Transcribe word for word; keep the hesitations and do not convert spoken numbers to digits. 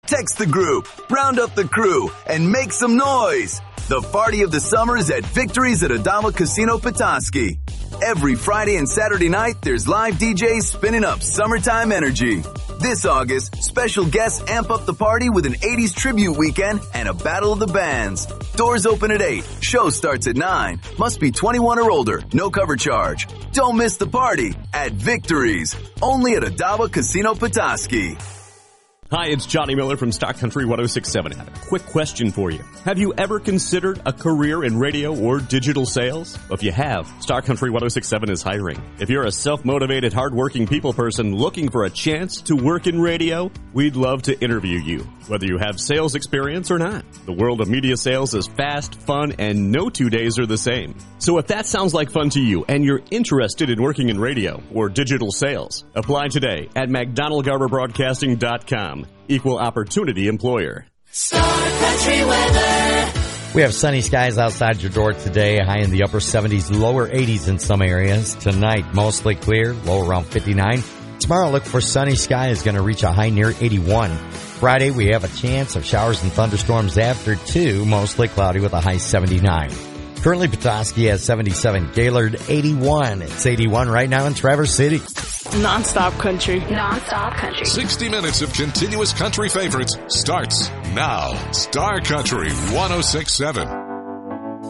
Text the group, round up the crew, and make some noise. The party of the summer is at Victories at Adama Casino Petoskey. Every Friday and Saturday night, there's live D Js spinning up summertime energy. This August, special guests amp up the party with an eighties tribute weekend and a battle of the bands. Doors open at eight. Show starts at nine. Must be twenty-one or older. No cover charge. Don't miss the party at Victories. Only at Adama Casino Petoskey. Hi, it's Johnny Miller from Star Country one oh six point seven. I have a quick question for you. Have you ever considered a career in radio or digital sales? If you have, Star Country one oh six point seven is hiring. If you're a self-motivated, hard-working people person looking for a chance to work in radio, we'd love to interview you, whether you have sales experience or not. The world of media sales is fast, fun, and no two days are the same. So if that sounds like fun to you and you're interested in working in radio or digital sales, apply today at mcdonald garber broadcasting dot com. Equal opportunity employer. Star Country weather. We have sunny skies outside your door today, high in the upper seventies, lower eighties in some areas. Tonight, mostly clear, low around fifty-nine. Tomorrow, look for sunny skies, going to reach a high near eighty-one. Friday, we have a chance of showers and thunderstorms after two, mostly cloudy with a high seventy-nine. Currently, Petoskey has seventy-seven, Gaylord eighty-one. It's eighty-one right now in Traverse City. Non-stop country. Non-stop country. sixty minutes of continuous country favorites starts now. Star Country one oh six point seven.